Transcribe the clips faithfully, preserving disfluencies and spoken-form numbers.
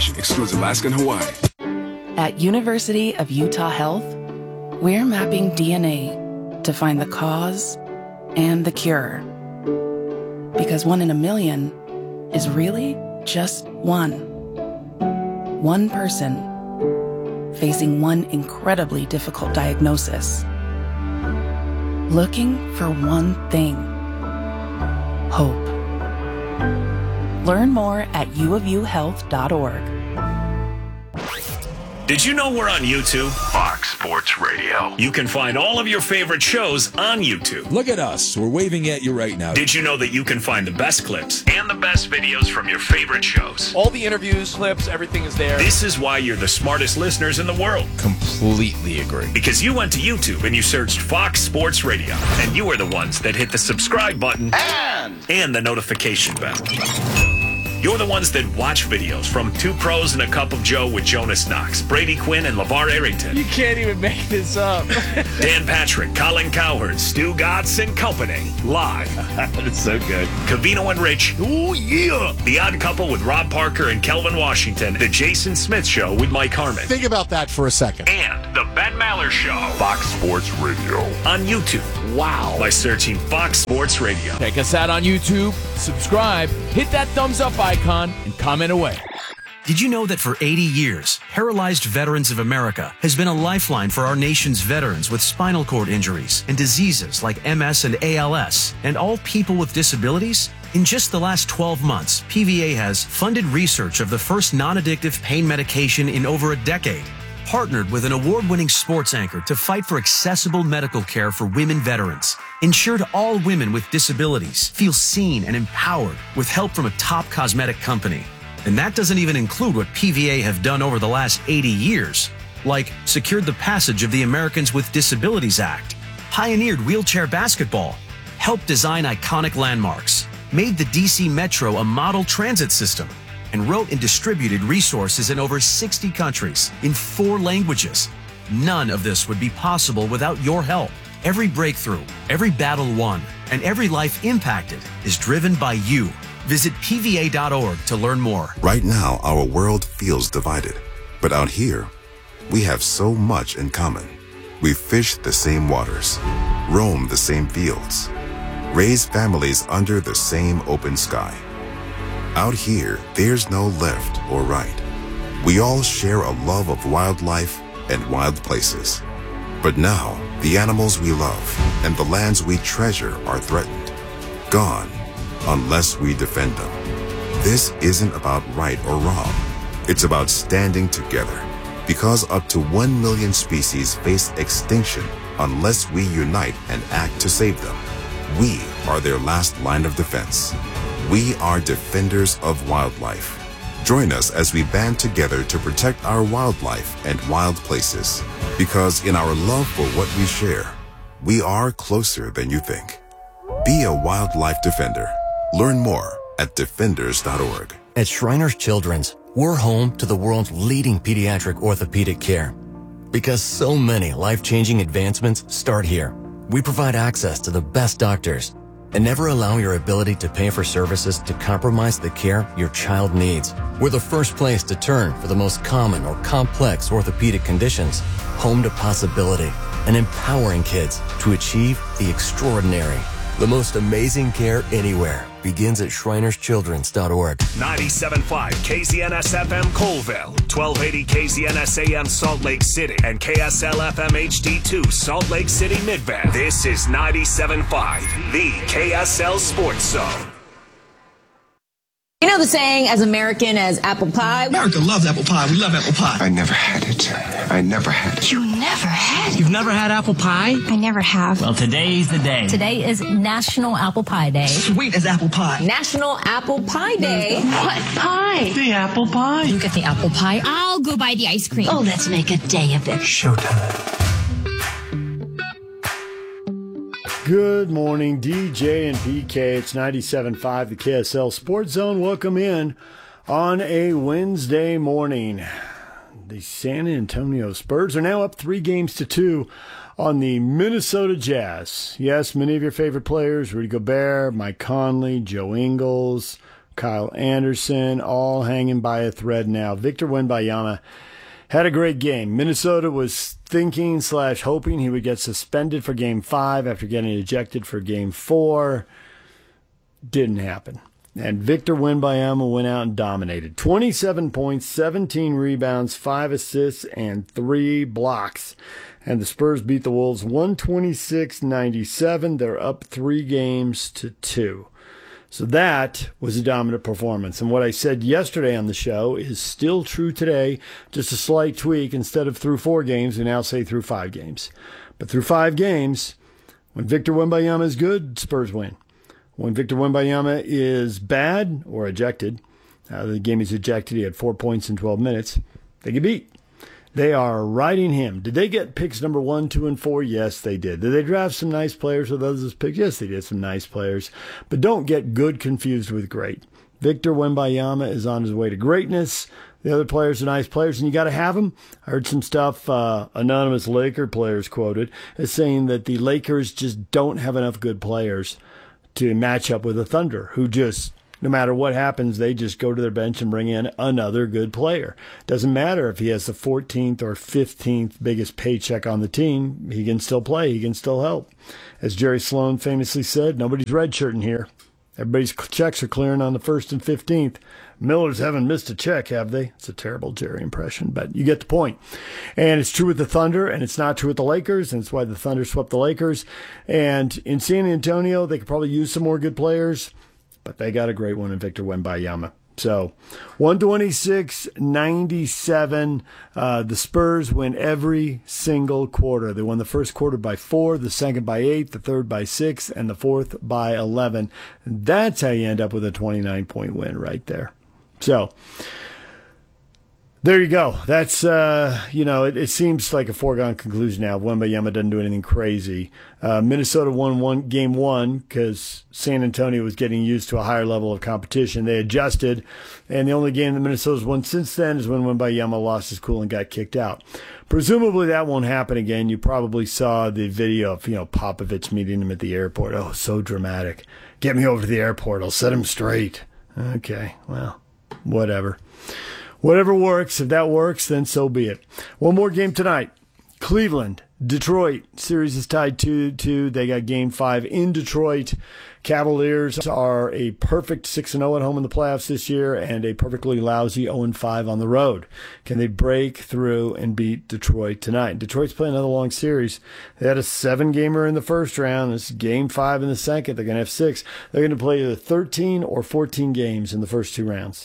information excludes Alaska and Hawaii. At University of Utah Health, we're mapping D N A to find the cause and the cure. Because one in a million is really just one. One person facing one incredibly difficult diagnosis. Looking for one thing. Hope. Learn more at u of u health dot org. Did you know we're on YouTube? Fox Sports Radio. You can find all of your favorite shows on YouTube. Look at us. We're waving at you right now. Did you know that you can find the best clips and the best videos from your favorite shows? All the interviews, clips, everything is there. This is why you're the smartest listeners in the world. Completely agree. Because you went to YouTube and you searched Fox Sports Radio. And you are the ones that hit the subscribe button And, and the notification bell. You're the ones that watch videos from Two Pros and a Cup of Joe with Jonas Knox, Brady Quinn, and LeVar Arrington. You can't even make this up. Dan Patrick, Colin Cowherd, Stu Gotts and Company. Live. that is so good. Cavino and Rich. Oh, yeah. The Odd Couple with Rob Parker and Kelvin Washington. The Jason Smith Show with Mike Harmon. Think about that for a second. And The Ben Maller Show. Fox Sports Radio. On YouTube. Wow. By searching Fox Sports Radio. Check us out on YouTube, subscribe, hit that thumbs up icon, and comment away. Did you know that for eighty years, Paralyzed Veterans of America has been a lifeline for our nation's veterans with spinal cord injuries and diseases like M S and A L S, and all people with disabilities? In just the last twelve months, P V A has funded research of the first non-addictive pain medication in over a decade, partnered with an award-winning sports anchor to fight for accessible medical care for women veterans, ensured all women with disabilities feel seen and empowered with help from a top cosmetic company. And that doesn't even include what P V A have done over the last eighty years, like secured the passage of the Americans with Disabilities Act, pioneered wheelchair basketball, helped design iconic landmarks, made the D C Metro a model transit system, and wrote and distributed resources in over sixty countries in four languages. None of this would be possible without your help. Every breakthrough, every battle won, and every life impacted is driven by you. Visit P V A dot org to learn more. Right now, our world feels divided. But out here, we have so much in common. We fish the same waters, roam the same fields, raise families under the same open sky. Out here, there's no left or right. We all share a love of wildlife and wild places. But now, the animals we love and the lands we treasure are threatened, gone, unless we defend them. This isn't about right or wrong. It's about standing together, because up to one million species face extinction unless we unite and act to save them. We are their last line of defense. We are defenders of wildlife. Join us as we band together to protect our wildlife and wild places. Because in our love for what we share, we are closer than you think. Be a wildlife defender. Learn more at defenders dot org. At Shriners Children's, we're home to the world's leading pediatric orthopedic care. Because so many life-changing advancements start here. We provide access to the best doctors and never allow your ability to pay for services to compromise the care your child needs. We're the first place to turn for the most common or complex orthopedic conditions. Home to possibility and empowering kids to achieve the extraordinary. The most amazing care anywhere begins at Shriners Children's dot org. ninety-seven point five K Z N S F M Colville, twelve eighty K Z N S A M Salt Lake City, and K S L F M H D two Salt Lake City Midvale. This is ninety-seven point five, the K S L Sports Zone. You know the saying, as American as apple pie? America loves apple pie. We love apple pie. I never had it. I never had it. You never had it? You've never had apple pie? I never have. Well, today's the day. Today is National Apple Pie Day. Sweet as apple pie. National Apple Pie Day. What pie? The apple pie. You get the apple pie. I'll go buy the ice cream. Oh, let's make a day of it. Showtime. Good morning, D J and P K. It's ninety-seven point five, the K S L Sports Zone. Welcome in on a Wednesday morning. The San Antonio Spurs are now up three games to two on the Minnesota Jazz. Yes, many of your favorite players, Rudy Gobert, Mike Conley, Joe Ingles, Kyle Anderson, all hanging by a thread now. Victor Wembanyama had a great game. Minnesota was thinking slash hoping he would get suspended for game five after getting ejected for game four. Didn't happen. And Victor Wembanyama went out and dominated. twenty-seven points, seventeen rebounds, five assists, and three blocks. And the Spurs beat the Wolves one twenty-six ninety-seven. They're up three games to two. So that was a dominant performance. And what I said yesterday on the show is still true today, just a slight tweak. Instead of through four games, we now say through five games. But through five games, when Victor Wembanyama is good, Spurs win. When Victor Wembanyama is bad or ejected, uh, the game he's ejected, he had four points in twelve minutes, they get beat. They are riding him. Did they get picks number one, two, and four? Yes, they did. Did they draft some nice players with others as picks? Yes, they did, some nice players. But don't get good confused with great. Victor Wembanyama is on his way to greatness. The other players are nice players, and you got to have them. I heard some stuff, uh, anonymous Laker players quoted, as saying that the Lakers just don't have enough good players to match up with the Thunder, who just, no matter what happens, they just go to their bench and bring in another good player. Doesn't matter if he has the fourteenth or fifteenth biggest paycheck on the team, he can still play, he can still help. As Jerry Sloan famously said, nobody's redshirting here. Everybody's checks are clearing on the first and fifteenth. Millers haven't missed a check, have they? It's a terrible Jerry impression, but you get the point. And it's true with the Thunder, and it's not true with the Lakers, and it's why the Thunder swept the Lakers. And in San Antonio, they could probably use some more good players, but they got a great one in Victor Wembanyama. So, one twenty-six ninety-seven. Uh, the Spurs win every single quarter. They won the first quarter by four, the second by eight, the third by six, and the fourth by eleven. That's how you end up with a twenty-nine point win right there. So, there you go. That's, uh, you know, it, it seems like a foregone conclusion now. Wembanyama doesn't do anything crazy. Uh, Minnesota won one game one because San Antonio was getting used to a higher level of competition. They adjusted, and the only game that Minnesota's won since then is when Wembanyama lost his cool and got kicked out. Presumably that won't happen again. You probably saw the video of, you know, Popovich meeting him at the airport. Oh, so dramatic. Get me over to the airport. I'll set him straight. Okay, well, whatever. Whatever works. If that works, then so be it. One more game tonight. Cleveland, Detroit. Series is tied two two. They got game five in Detroit. Cavaliers are a perfect six and oh at home in the playoffs this year and a perfectly lousy oh and five on the road. Can they break through and beat Detroit tonight? Detroit's playing another long series. They had a seven-gamer in the first round. It's game five in the second. They're going to have six. They're going to play either thirteen or fourteen games in the first two rounds.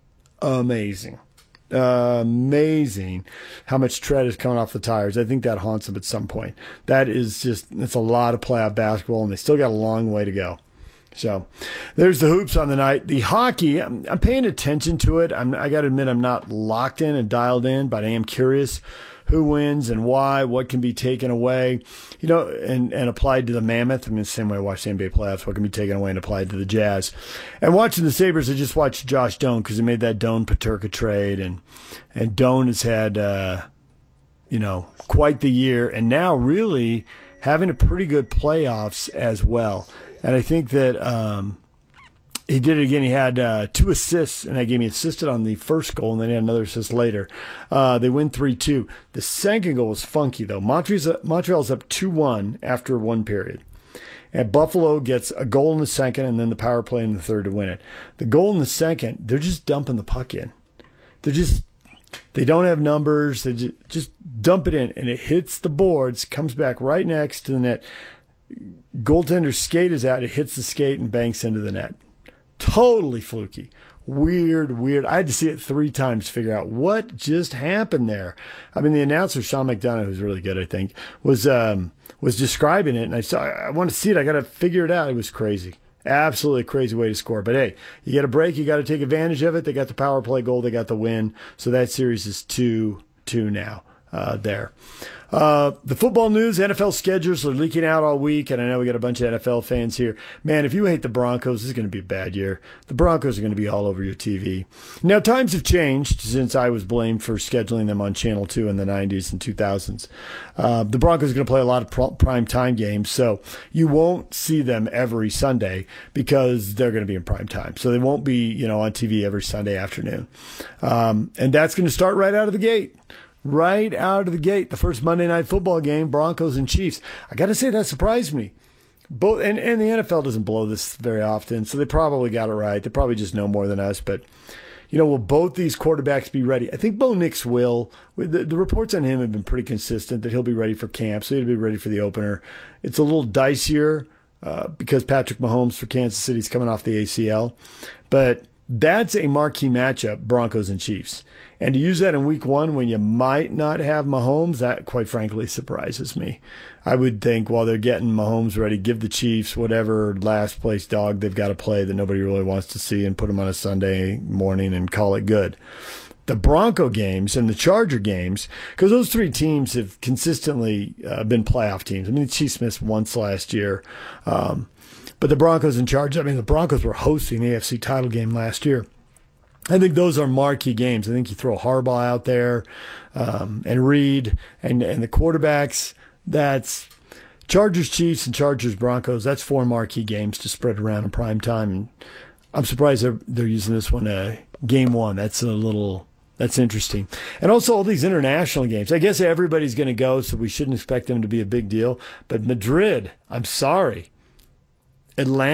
Amazing. Uh, amazing how much tread is coming off the tires. I think that haunts them at some point. That is just, that's a lot of playoff basketball, and they still got a long way to go. So there's the hoops on the night. The hockey, I'm, I'm paying attention to it. I'm, I got to admit I'm not locked in and dialed in, but I am curious who wins and why, what can be taken away, you know, and, and applied to the Mammoth. I mean, the same way I watch the N B A playoffs, what can be taken away and applied to the Jazz. And watching the Sabres, I just watched Josh Doan because he made that Doan-Peterka trade, and and Doan has had, uh, you know, quite the year, and now really having a pretty good playoffs as well. And I think that um, he did it again. He had uh, two assists in that game. He assisted on the first goal, and then he had another assist later. Uh, they win three two. The second goal was funky, though. Montreal's, Montreal's up two one after one period. And Buffalo gets a goal in the second and then the power play in the third to win it. The goal in the second, they're just dumping the puck in. They're just, they don't have numbers. They just, just dump it in, and it hits the boards, comes back right next to the net. Goaltender's skate is out. It hits the skate and banks into the net. Totally fluky. Weird, weird. I had to see it three times to figure out what just happened there. I mean, the announcer, Sean McDonough, who's really good, I think, was um, was describing it, and I saw, I want to see it. I got to figure it out. It was crazy. Absolutely crazy way to score. But, hey, you get a break. You got to take advantage of it. They got the power play goal. They got the win. So that series is two two now. uh, there. Uh, the football news, N F L schedules are leaking out all week, and I know we got a bunch of N F L fans here. Man, if you hate the Broncos, this is going to be a bad year. The Broncos are going to be all over your T V. Now, times have changed since I was blamed for scheduling them on Channel two in the nineties and two thousands. Uh, the Broncos are going to play a lot of pr- prime time games, so you won't see them every Sunday because they're going to be in prime time. So they won't be, you know, on T V every Sunday afternoon. Um, and that's going to start right out of the gate. Right out of the gate, the first Monday Night Football game, Broncos and Chiefs. I got to say, that surprised me. Both, and, and the N F L doesn't blow this very often, so they probably got it right. They probably just know more than us. But, you know, will both these quarterbacks be ready? I think Bo Nix will. The, the reports on him have been pretty consistent that he'll be ready for camp, so he'll be ready for the opener. It's a little dicier uh, because Patrick Mahomes for Kansas City is coming off the A C L. But that's a marquee matchup, Broncos and Chiefs. And to use that in week one when you might not have Mahomes, that quite frankly surprises me. I would think while they're getting Mahomes ready, give the Chiefs whatever last place dog they've got to play that nobody really wants to see and put them on a Sunday morning and call it good. The Bronco games and the Charger games, because those three teams have consistently uh, been playoff teams. I mean, the Chiefs missed once last year. Um, but the Broncos and Chargers, I mean, the Broncos were hosting the A F C title game last year. I think those are marquee games. I think you throw Harbaugh out there um, and Reed and, and the quarterbacks. That's Chargers, Chiefs, and Chargers, Broncos. That's four marquee games to spread around in prime time. And I'm surprised they're, they're using this one uh, game one. That's a little that's interesting. And also all these international games. I guess everybody's going to go, so we shouldn't expect them to be a big deal. But Madrid, I'm sorry. Atlanta.